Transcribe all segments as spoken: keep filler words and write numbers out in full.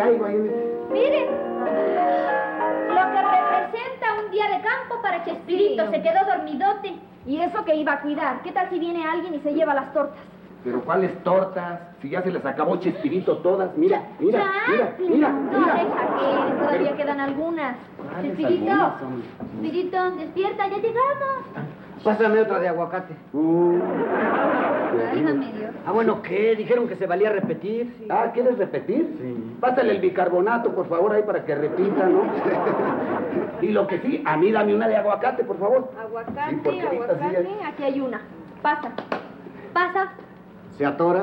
traigo ahí. Miren, lo que representa un día de campo para Chespirito. Sí. Se quedó dormidote. Y eso que iba a cuidar. ¿Qué tal si viene alguien y se lleva las tortas? ¿Pero cuáles tortas? Si ya se les acabó Chespirito todas. Mira, mira, ya, mira, mira, no, mira. deja que todavía quedan algunas. Chespirito, Chespirito, despierta, ya llegamos. Pásame otra de aguacate. Uh, Déjame, Dios. Ah, bueno, ¿qué? Dijeron que se valía repetir. Sí. Ah, ¿quieres repetir? Sí. Pásale el bicarbonato, por favor, ahí para que repita, ¿no? Y lo que sí, a mí dame una de aguacate, por favor. Aguacate, Sí, porque ahorita sí aguacate. hay- Aquí hay una. Pasa. Pasa. ¿Se atora?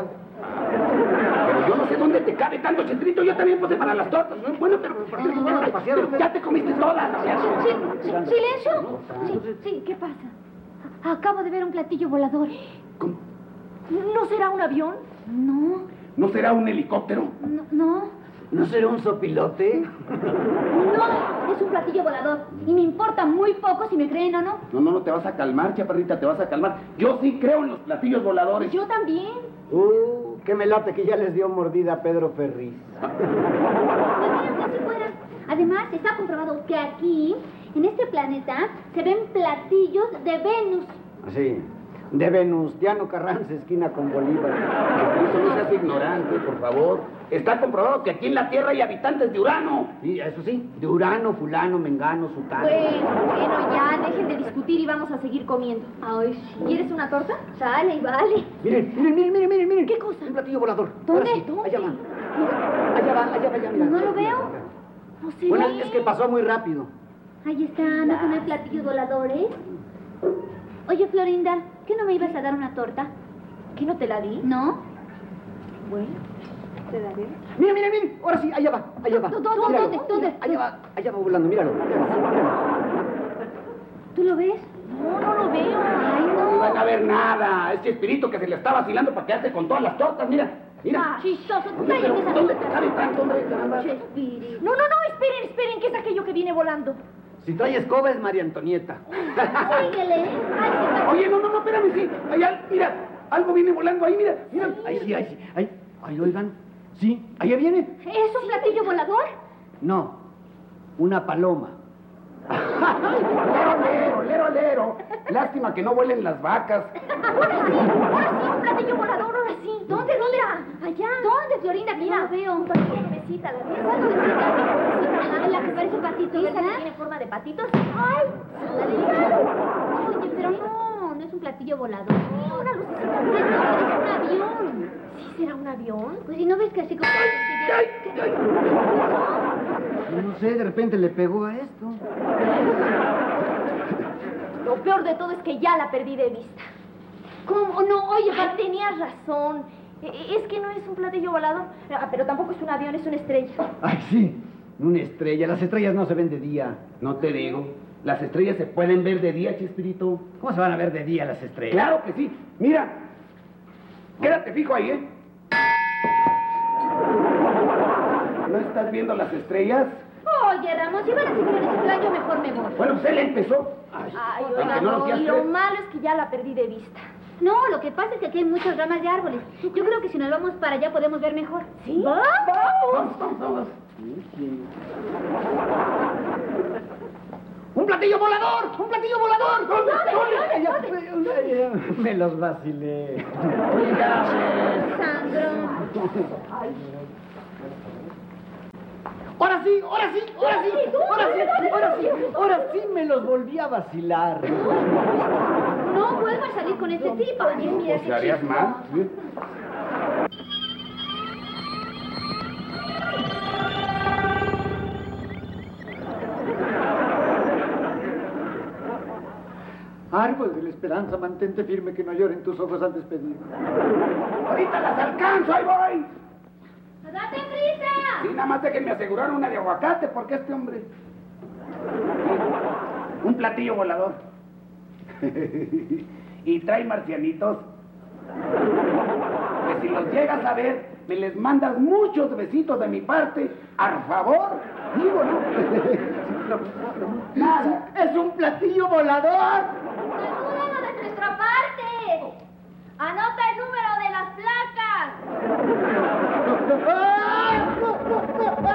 Pero yo no sé dónde te cabe tanto Chespirito, yo también puse para las tortas. Bueno, pero, pero, pero, pero ya te comiste todas. Sí, sí, silencio. Sí, sí, ¿qué pasa? Acabo de ver un platillo volador. ¿Cómo? ¿No será un avión? No, ¿No será un helicóptero? no, no. ¿No será un sopilote? No, es un platillo volador. Y me importa muy poco si me creen o no. No, no, no, te vas a calmar, chaparrita, te vas a calmar. Yo sí creo en los platillos voladores. Yo también. Uh, qué me late que ya les dio mordida a Pedro Ferriz. Podrían que si fueran. Además, está comprobado que aquí, en este planeta, se ven platillos de Venus. Sí, de Venustiano Carranza, esquina con Bolívar. Chespirito, no seas ignorante, por favor. Está comprobado que aquí en la Tierra hay habitantes de Urano. Sí, eso sí, de Urano, fulano, mengano, sutano. Bueno, bueno, ya dejen de discutir y vamos a seguir comiendo. Ay, sí. ¿Quieres una torta? Sale, vale. Miren, miren, miren, miren, miren, miren. ¿Qué cosa? Un platillo volador. ¿Dónde? Ahora sí, ¿Dónde? allá va. Allá va, allá va, allá mira. ¿No lo veo? No sé. Bueno, es que pasó muy rápido. Ahí está, ¿no son platillos voladores? Oye, Florinda, ¿qué no me ibas a dar una torta? ¿Qué no te la di? ¿No? Bueno, te daré. Mira, mira, mira. Ahora sí, allá va, allá va. ¿Dónde, Míralo. dónde, dónde? Allá va, allá va volando, míralo. míralo, míralo. ¿Tú lo ves? No, no lo veo. Ay, No van no. a ver nada. Es Chespirito que se le está vacilando para quedarse con todas las tortas, mira. Mira. Ah, chistoso. Oye, pero Cállate esa ¿dónde te torta. cabe tanto, hombre? Caramba. Chespirito. No, no, no, esperen, esperen, ¿qué es aquello que viene volando? Si trae escoba es María Antonieta. Síguele. Ay, sí, Oye, no, no, no, espérame, sí. Ahí, al- mira, algo viene volando ahí, mira. Mira. Ahí sí, ahí sí. Ahí, ahí, oigan. Sí, allá viene. ¿Es un platillo volador? No, una paloma. Lero, lero, lero, lero. Lástima que no vuelen las vacas. Ahora sí, ahora sí, un platillo volador, ahora sí. ¿Dónde, dónde? Allá. ¿Dónde, Florinda? Que no lo veo. Una nubecita, la veo. ¿Cuál nubecita? Ah, la que parece patito, ¿Esa que ¿verdad? tiene forma de patitos? ¡Ay! Oye, pero no, no es un platillo volador. Una lucecita. Es un avión. ¿Sí será un avión? Pues si no ves que así como... Ay, ay. No sé, de repente le pegó a esto. Lo peor de todo es que ya la perdí de vista. ¿Cómo? No, oye, Ay, tenías razón. E- Es que no es un platillo volador, ah, pero tampoco es un avión, es una estrella. Ay, sí, una estrella. Las estrellas no se ven de día. No te digo. Las estrellas se pueden ver de día, Chespirito. ¿Cómo se van a ver de día las estrellas? Claro que sí. Mira. Quédate fijo ahí, ¿eh? ¿No estás viendo las estrellas? Oye, Ramón, si van a seguir en ese plan, yo mejor me voy. Bueno, pues él empezó. Ay, aunque oiga, no lo no, quieras y lo creer. malo es que ya la perdí de vista. No, lo que pasa es que aquí hay muchas ramas de árboles. Yo creo que si nos vamos para allá podemos ver mejor. ¿Sí? Vamos, vamos, vamos. ¡Un platillo volador! ¡Un platillo volador! ¿Dónde? ¿Dónde? Me los vacilé. Oiga, Sandro. Ahora sí, ahora sí, ahora sí, ahora sí, ahora sí, ahora sí me los volví a vacilar. No vuelvas a salir con este tipo. Oye, mira, ¿O sea, harías mal? ¿Sí? Árbol de la esperanza, mantente firme que no lloren tus ojos al despedir. ¡Ahorita las alcanzo! ¡Ahí voy! ¡Date prisa! Sí, nada más déjenme asegurar una de aguacate, porque este hombre... Un platillo volador. Y trae marcianitos. Que si los llegas a ver, me les mandas muchos besitos de mi parte. ¡Por favor! Digo, ¿no? Nada. ¡Es un platillo volador!